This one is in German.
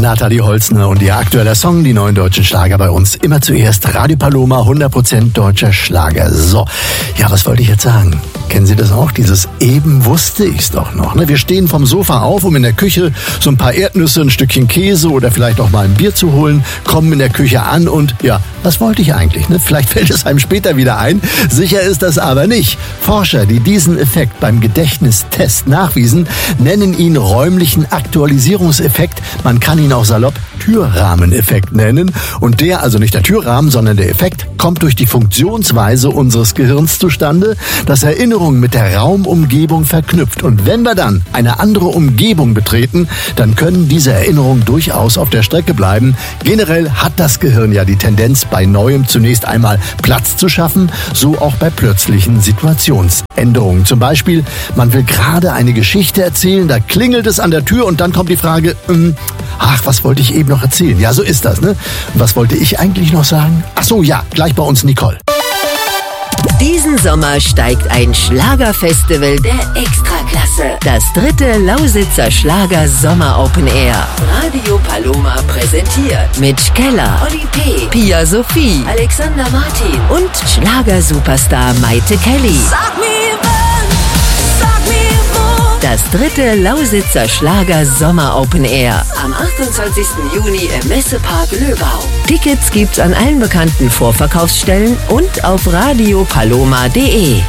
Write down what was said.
Nathalie Holzner und ihr aktueller Song, die neuen deutschen Schlager bei uns. Immer zuerst Radio Paloma, 100% deutscher Schlager. So, ja, was wollte ich jetzt sagen? Kennen Sie das auch? Dieses eben wusste ich's doch noch. Ne? Wir stehen vom Sofa auf, um in der Küche so ein paar Erdnüsse, ein Stückchen Käse oder vielleicht auch mal ein Bier zu holen, kommen in der Küche an und ja, was wollte ich eigentlich? Ne? Vielleicht fällt es einem später wieder ein. Sicher ist das aber nicht. Forscher, die diesen Effekt beim Gedächtnistest nachwiesen, nennen ihn räumlichen Aktualisierungseffekt. Man kann ihn auch salopp Türrahmeneffekt nennen. Und der, also nicht der Türrahmen, sondern der Effekt, kommt durch die Funktionsweise unseres Gehirns zustande, das Erinnerungen mit der Raumumgebung verknüpft. Und wenn wir dann eine andere Umgebung betreten, dann können diese Erinnerungen durchaus auf der Strecke bleiben. Generell hat das Gehirn ja die Tendenz, bei Neuem zunächst einmal Platz zu schaffen, so auch bei plötzlichen Situationsänderungen. Zum Beispiel, man will gerade eine Geschichte erzählen, da klingelt es an der Tür und dann kommt die Frage, was wollte ich eben noch erzählen? Ja, so ist das, ne? Und was wollte ich eigentlich noch sagen? Ach so, ja, gleich bei uns Nicole. Diesen Sommer steigt ein Schlagerfestival der Extraklasse. Das 3. Lausitzer Schlager Sommer Open Air. Radio Paloma präsentiert Mitch Keller, Oli P., Pia Sophie, Alexander Martin und Schlagersuperstar Maite Kelly. Sag mir wann, sag mir wo. Das 3. Lausitzer Schlager Sommer Open Air. Am 28. Juni im Messepark Löbau. Tickets gibt's an allen bekannten Vorverkaufsstellen und auf radiopaloma.de.